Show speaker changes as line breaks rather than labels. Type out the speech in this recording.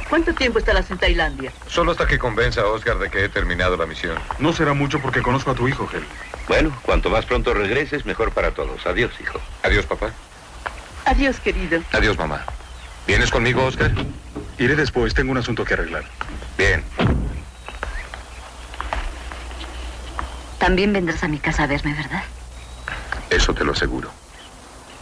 ¿Cuánto tiempo estarás en Tailandia?
Solo hasta que convenza a Oscar de que he terminado la misión.
No será mucho porque conozco a tu hijo, Hel.
Bueno, cuanto más pronto regreses, mejor para todos. Adiós, hijo.
Adiós, papá.
Adiós, querido.
Adiós, mamá. ¿Vienes conmigo, Oscar?
Iré después, tengo un asunto que arreglar.
Bien.
También vendrás a mi casa a verme, ¿verdad?
Eso te lo aseguro.